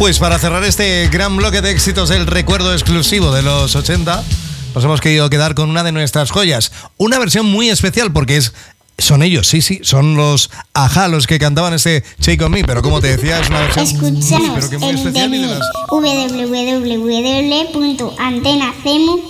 Pues para cerrar este gran bloque de éxitos del recuerdo exclusivo de los 80, nos hemos querido quedar con una de nuestras joyas. Una versión muy especial porque son ellos, sí, son los A-ha los que cantaban este Shake on Me, pero como te decía, es una versión Escúchanos muy especial. en www.antenacemu.es.